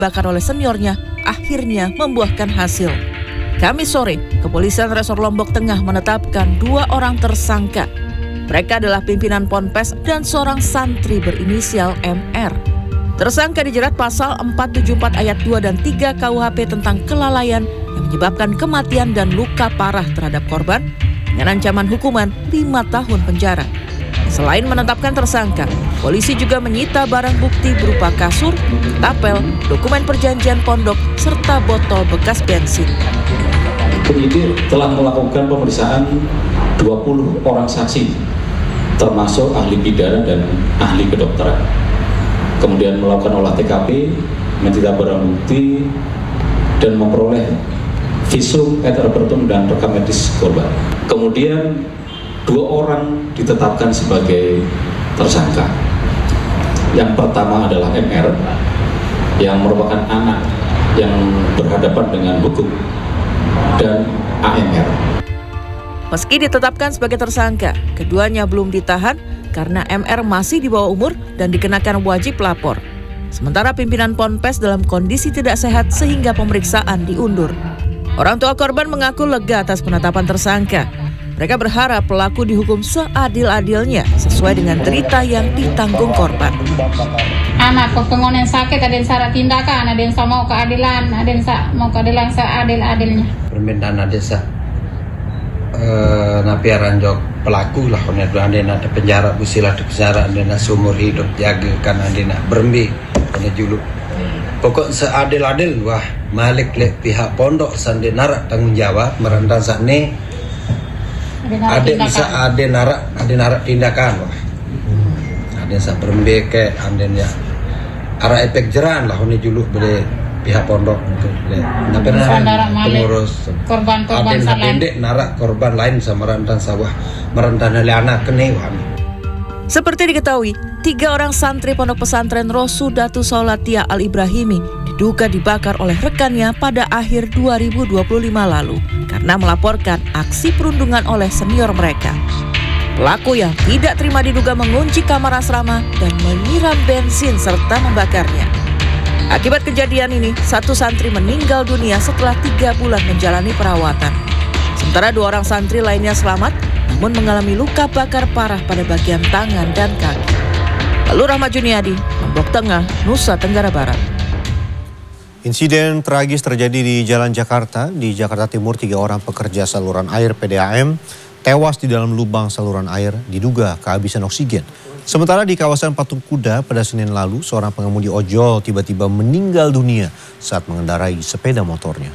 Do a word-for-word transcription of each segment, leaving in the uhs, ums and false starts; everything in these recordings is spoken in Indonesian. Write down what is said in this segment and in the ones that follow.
dibakar oleh seniornya akhirnya membuahkan hasil. Kamis sore, Kepolisian Resor Lombok Tengah menetapkan dua orang tersangka. Mereka adalah pimpinan Ponpes dan seorang santri berinisial M R. Tersangka dijerat pasal empat tujuh empat ayat dua dan tiga K U H P tentang kelalaian yang menyebabkan kematian dan luka parah terhadap korban dengan ancaman hukuman lima tahun penjara. Selain menetapkan tersangka, polisi juga menyita barang bukti berupa kasur, tapel, dokumen perjanjian pondok, serta botol bekas bensin. Penyidik telah melakukan pemeriksaan dua puluh orang saksi, termasuk ahli pidana dan ahli kedokteran. Kemudian melakukan olah T K P, menyita barang bukti, dan memperoleh visum et repertum dan rekam medis korban. Kemudian dua orang ditetapkan sebagai tersangka. Yang pertama adalah M R, yang merupakan anak yang berhadapan dengan hukum, dan A M R. Meski ditetapkan sebagai tersangka, keduanya belum ditahan karena M R masih di bawah umur dan dikenakan wajib lapor. Sementara pimpinan Ponpes dalam kondisi tidak sehat sehingga pemeriksaan diundur. Orang tua korban mengaku lega atas penetapan tersangka. Mereka berharap pelaku dihukum seadil-adilnya sesuai dengan derita yang ditanggung korban. Anak kepengonen sakit, ada yang salah tindakan, ada yang mau keadilan, ada yang mau keadilan seadil-adilnya. Permintaan desa uh, napiaran jok pelaku lah, ada ada penjara busilah di penjara, ada seumur hidup jaga kan, ada berembi, ada juluk. Pokok seadil-adil wah malik le pihak pondok sandi narak tanggung jawab merendang sakne. Ada bisa ada narak ada narak tindakan wah. Ada sa berembeke ada ya arah efek jeran lah ini juluk beli pihak pondok untuk le. Tapi pengurus korban-korban salah. Pendek narak korban lain sama merendang sawah merendang le anak kene wah. Seperti diketahui, tiga orang santri pondok pesantren Rosudatu Saulatia Al-Ibrahimi diduga dibakar oleh rekannya pada akhir dua ribu dua puluh lima lalu karena melaporkan aksi perundungan oleh senior mereka. Pelaku yang tidak terima diduga mengunci kamar asrama dan menyiram bensin serta membakarnya. Akibat kejadian ini, satu santri meninggal dunia setelah tiga bulan menjalani perawatan. Sementara dua orang santri lainnya selamat, namun mengalami luka bakar parah pada bagian tangan dan kaki. Lalu Rahmat Juniadi, Lombok Tengah, Nusa Tenggara Barat. Insiden tragis terjadi di Jalan Jakarta. Di Jakarta Timur, tiga orang pekerja saluran air P D A M tewas di dalam lubang saluran air diduga kehabisan oksigen. Sementara di kawasan Patung Kuda pada Senin lalu, seorang pengemudi ojol tiba-tiba meninggal dunia saat mengendarai sepeda motornya.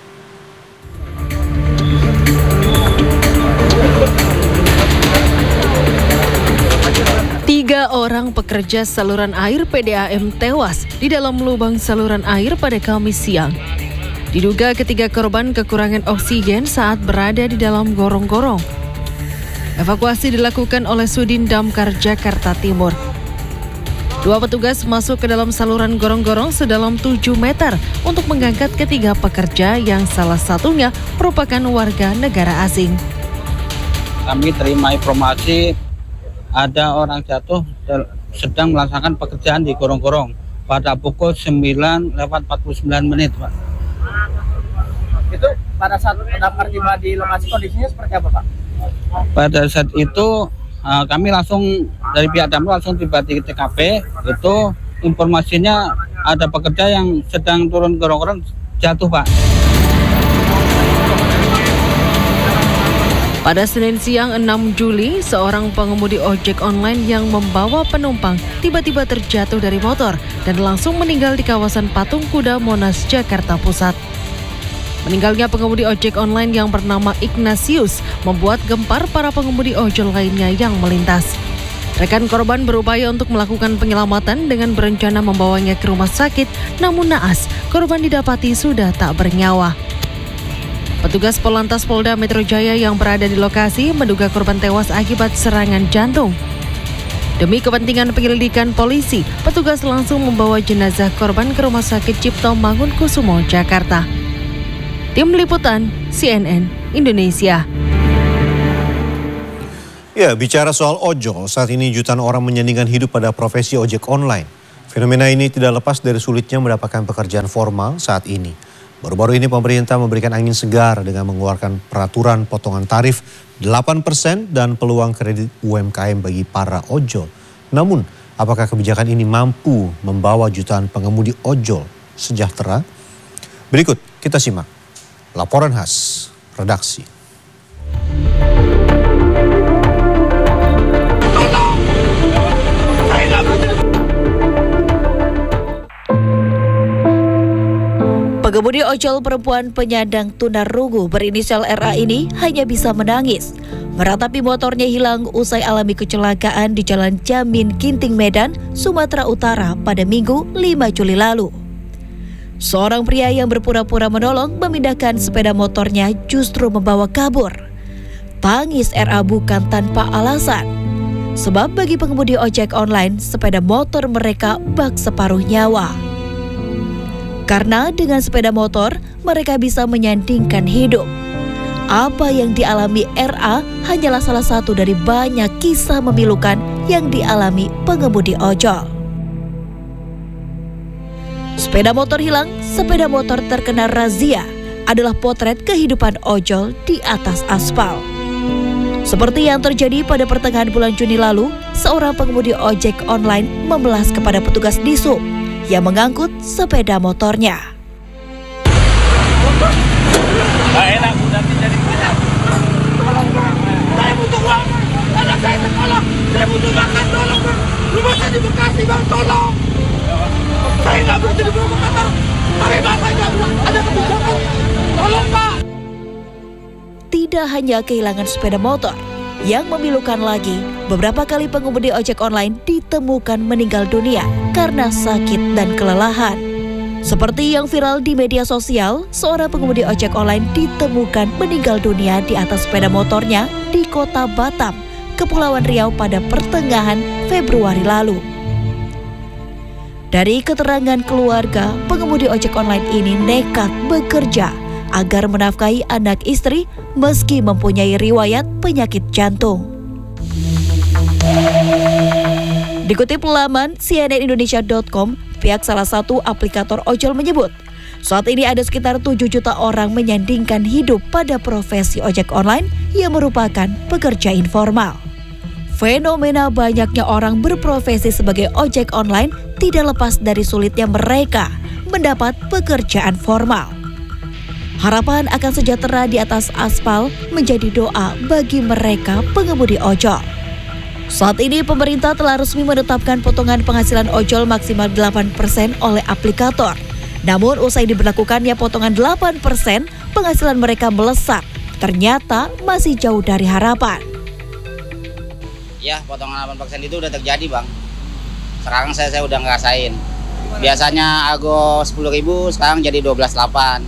Tiga orang pekerja saluran air P D A M tewas di dalam lubang saluran air pada Kamis siang. Diduga ketiga korban kekurangan oksigen saat berada di dalam gorong-gorong. Evakuasi dilakukan oleh Sudin Damkar Jakarta Timur. Dua petugas masuk ke dalam saluran gorong-gorong sedalam tujuh meter untuk mengangkat ketiga pekerja yang salah satunya merupakan warga negara asing. Kami terima informasi ada orang jatuh sedang melaksanakan pekerjaan di gorong-gorong pada pukul sembilan lewat empat puluh sembilan menit, Pak. Itu pada saat damkar tiba di lokasi kondisinya seperti apa, Pak? Pada saat itu uh, kami langsung dari pihak damkar langsung tiba di T K P. Itu informasinya ada pekerja yang sedang turun gorong-gorong jatuh, Pak. Pada Senin siang enam Juli, seorang pengemudi ojek online yang membawa penumpang tiba-tiba terjatuh dari motor dan langsung meninggal di kawasan Patung Kuda, Monas, Jakarta Pusat. Meninggalnya pengemudi ojek online yang bernama Ignatius membuat gempar para pengemudi ojol lainnya yang melintas. Rekan korban berupaya untuk melakukan penyelamatan dengan berencana membawanya ke rumah sakit, namun naas, korban didapati sudah tak bernyawa. Petugas Polantas Polda Metro Jaya yang berada di lokasi menduga korban tewas akibat serangan jantung. Demi kepentingan penyelidikan polisi, petugas langsung membawa jenazah korban ke Rumah Sakit Cipto Mangunkusumo, Jakarta. Tim Liputan C N N Indonesia. Ya, bicara soal ojol, saat ini jutaan orang menyandingkan hidup pada profesi ojek online. Fenomena ini tidak lepas dari sulitnya mendapatkan pekerjaan formal saat ini. Baru-baru ini pemerintah memberikan angin segar dengan mengeluarkan peraturan potongan tarif delapan persen dan peluang kredit U M K M bagi para ojol. Namun, apakah kebijakan ini mampu membawa jutaan pengemudi ojol sejahtera? Berikut kita simak laporan khas redaksi. Pengemudi ojol perempuan penyandang tunarungu berinisial R A ini hanya bisa menangis meratapi motornya hilang usai alami kecelakaan di Jalan Jamin Ginting Medan, Sumatera Utara pada Minggu lima Juli lalu. Seorang pria yang berpura-pura menolong memindahkan sepeda motornya justru membawa kabur. Tangis R A bukan tanpa alasan. Sebab bagi pengemudi ojek online, sepeda motor mereka bak separuh nyawa. Karena dengan sepeda motor, mereka bisa menyandingkan hidup. Apa yang dialami R A hanyalah salah satu dari banyak kisah memilukan yang dialami pengemudi ojol. Sepeda motor hilang, sepeda motor terkena razia adalah potret kehidupan ojol di atas aspal. Seperti yang terjadi pada pertengahan bulan Juni lalu, seorang pengemudi ojek online memelas kepada petugas Dishub yang mengangkut sepeda motornya. Gak enak, nanti jadi kita. Saya butuh uang, anak saya sekolah, saya butuh makan, tolong. Rumah saya di Bekasi, bang, tolong. Saya nggak berhenti di Purwokerto. Bagaimana saya ada kebijakan? Tolong, Pak. Tidak hanya kehilangan sepeda motor, yang memilukan lagi, beberapa kali pengemudi ojek online ditemukan meninggal dunia karena sakit dan kelelahan. Seperti yang viral di media sosial, seorang pengemudi ojek online ditemukan meninggal dunia di atas sepeda motornya di kota Batam, Kepulauan Riau pada pertengahan Februari lalu. Dari keterangan keluarga, pengemudi ojek online ini nekat bekerja agar menafkahi anak istri meski mempunyai riwayat penyakit jantung. Dikutip laman C N N Indonesia dot com, pihak salah satu aplikator ojol menyebut, saat ini ada sekitar tujuh juta orang menyandingkan hidup pada profesi ojek online yang merupakan pekerja informal. Fenomena banyaknya orang berprofesi sebagai ojek online tidak lepas dari sulitnya mereka mendapat pekerjaan formal. Harapan akan sejahtera di atas aspal menjadi doa bagi mereka pengemudi ojol. Saat ini pemerintah telah resmi menetapkan potongan penghasilan ojol maksimal delapan persen oleh aplikator. Namun usai diberlakukannya potongan delapan persen, penghasilan mereka melesat. Ternyata masih jauh dari harapan. Ya, potongan delapan persen itu udah terjadi, Bang. Sekarang saya, saya udah ngerasain. Biasanya argo sepuluh ribu, sekarang jadi dua belas koma delapan.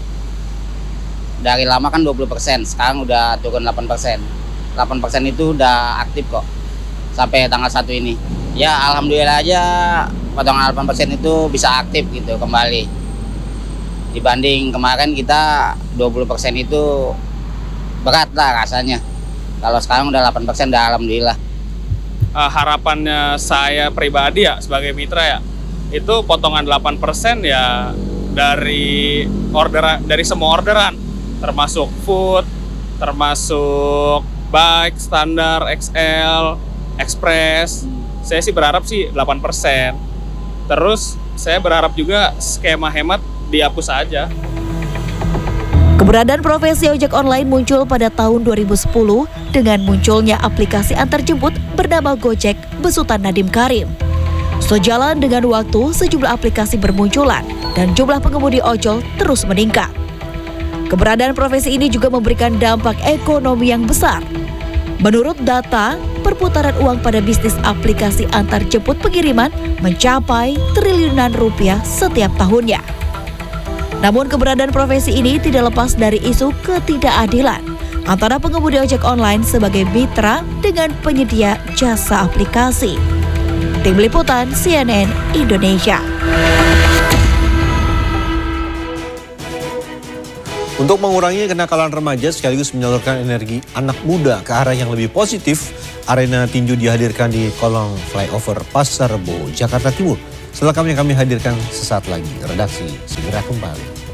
Dari lama kan dua puluh persen, sekarang udah turun delapan persen. delapan persen itu udah aktif kok sampai tanggal satu ini. Ya alhamdulillah aja potongan delapan persen itu bisa aktif gitu kembali. Dibanding kemarin kita dua puluh persen itu berat lah rasanya. Kalau sekarang udah delapan persen udah alhamdulillah. Uh, harapannya saya pribadi ya sebagai mitra ya, itu potongan delapan persen ya dari orderan, dari semua orderan. Termasuk food, termasuk bike, standar, X L, express. Saya sih berharap sih delapan persen. Terus saya berharap juga skema hemat dihapus aja. Keberadaan profesi ojek online muncul pada tahun dua ribu sepuluh dengan munculnya aplikasi antarjemput bernama Gojek besutan Nadiem Karim. Sejalan dengan waktu, sejumlah aplikasi bermunculan dan jumlah pengemudi ojol terus meningkat. Keberadaan profesi ini juga memberikan dampak ekonomi yang besar. Menurut data, perputaran uang pada bisnis aplikasi antar jemput pengiriman mencapai triliunan rupiah setiap tahunnya. Namun keberadaan profesi ini tidak lepas dari isu ketidakadilan antara pengemudi ojek online sebagai mitra dengan penyedia jasa aplikasi. Tim Liputan C N N Indonesia. Untuk mengurangi kenakalan remaja sekaligus menyalurkan energi anak muda ke arah yang lebih positif, arena tinju dihadirkan di kolong flyover Pasar Rebo, Jakarta Timur. Selengkapnya kami hadirkan sesaat lagi. Redaksi segera kembali.